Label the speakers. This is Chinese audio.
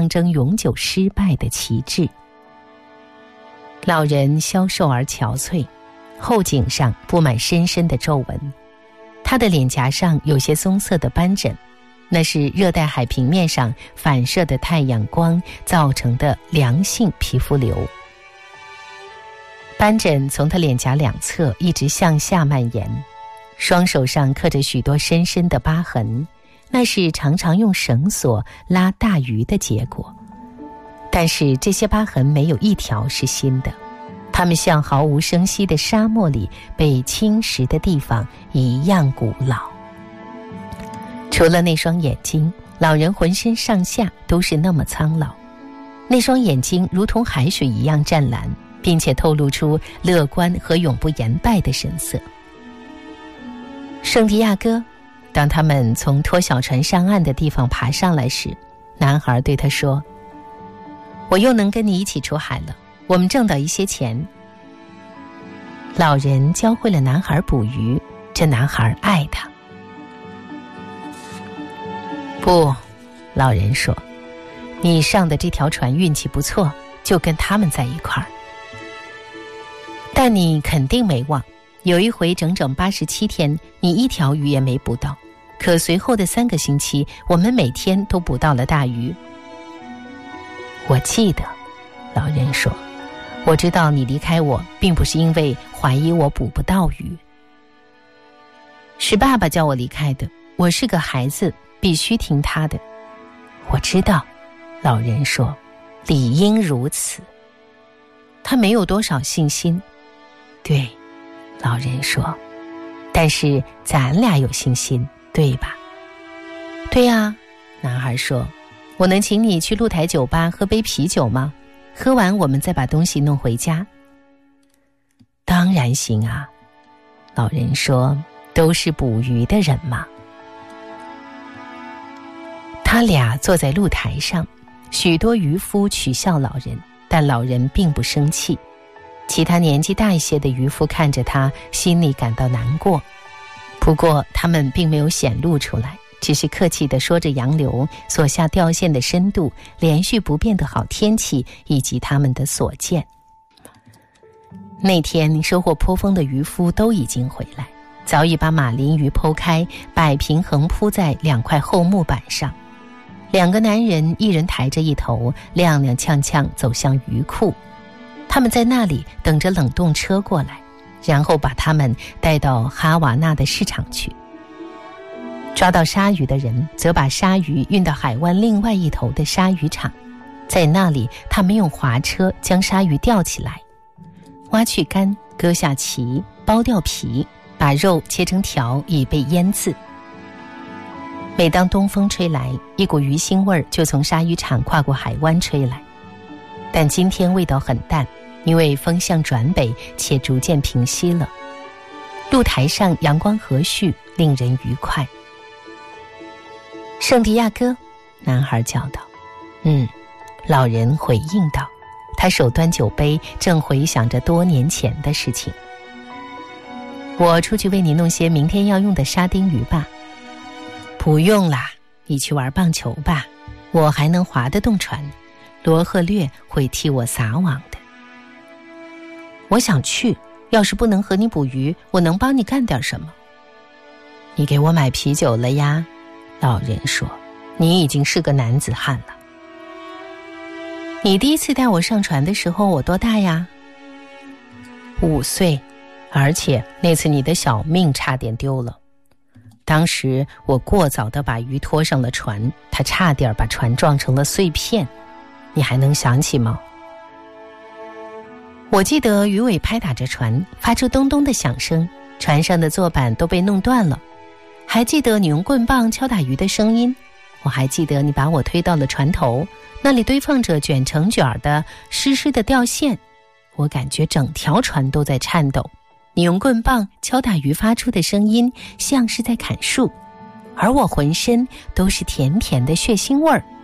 Speaker 1: 象征永久失败的旗帜。老人消瘦而憔悴，后颈上布满深深的皱纹，他的脸颊上有些棕色的斑疹，那是热带海平面上反射的太阳光造成的良性皮肤瘤。斑疹从他脸颊两侧一直向下蔓延，双手上刻着许多深深的疤痕，那是常常用绳索拉大鱼的结果。但是这些疤痕没有一条是新的，它们像毫无声息的沙漠里被侵蚀的地方一样古老。除了那双眼睛，老人浑身上下都是那么苍老。那双眼睛如同海水一样湛蓝，并且透露出乐观和永不言败的神色。圣地亚哥，当他们从拖小船上岸的地方爬上来时，男孩对他说：我又能跟你一起出海了，我们挣到一些钱。老人教会了男孩捕鱼，这男孩爱他。不，老人说，你上的这条船运气不错，就跟他们在一块儿。但你肯定没忘，有一回整整87天，你一条鱼也没捕到，可随后的3个星期，我们每天都捕到了大鱼。我记得，老人说，我知道你离开我，并不是因为怀疑我捕不到鱼，是爸爸叫我离开的，我是个孩子，必须听他的。我知道，老人说，理应如此。他没有多少信心。对，老人说，但是咱俩有信心，对吧？对啊，男孩说，我能请你去露台酒吧喝杯啤酒吗？喝完我们再把东西弄回家。当然行啊，老人说，都是捕鱼的人嘛。他俩坐在露台上，许多渔夫取笑老人，但老人并不生气。其他年纪大一些的渔夫看着他，心里感到难过，不过他们并没有显露出来，只是客气地说着洋流所下钓线的深度、连续不变的好天气以及他们的所见。那天收获颇丰的渔夫都已经回来，早已把马林鱼剖开，摆平横铺在2块厚木板上。2个男人，一人抬着一头，踉踉跄跄走向鱼库。他们在那里等着冷冻车过来，然后把他们带到哈瓦那的市场去。抓到鲨鱼的人则把鲨鱼运到海湾另外一头的鲨鱼场，在那里他们用滑车将鲨鱼吊起来，挖去肝，割下鳍，剥掉皮，把肉切成条以备腌制。每当东风吹来，一股鱼腥味就从鲨鱼场跨过海湾吹来，但今天味道很淡，因为风向转北且逐渐平息了。露台上阳光和煦，令人愉快。圣地亚哥，男孩叫道。老人回应道，他手端酒杯，正回想着多年前的事情。我出去为你弄些明天要用的沙丁鱼吧。不用啦，你去玩棒球吧，我还能划得动船，罗赫略会替我撒网的。我想去，要是不能和你捕鱼，我能帮你干点什么？你给我买啤酒了呀，老人说，你已经是个男子汉了。你第一次带我上船的时候，我多大呀？5岁，而且那次你的小命差点丢了。当时我过早地把鱼拖上了船，它差点把船撞成了碎片，你还能想起吗？我记得鱼尾拍打着船，发出咚咚的响声，船上的坐板都被弄断了。还记得你用棍棒敲打鱼的声音，我还记得你把我推到了船头，那里堆放着卷成卷的湿湿的钓线，我感觉整条船都在颤抖。你用棍棒敲打鱼发出的声音像是在砍树，而我浑身都是甜甜的血腥味儿。